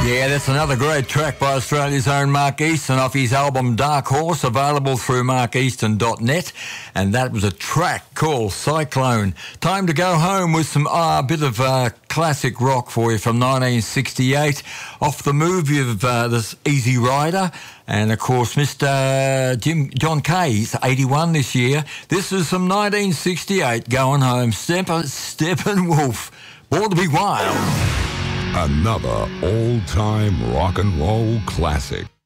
Yeah, that's another great track by Australia's own Mark Easton off his album Dark Horse, available through markeaston.net, and that was a track called Cyclone. Time to go home with some bit of classic rock for you from 1968, off the movie of this Easy Rider, and of course Mr. John Kay's 81 this year. This is from 1968, Going Home, Steppenwolf, Born to Be Wild. Another old-time rock and roll classic.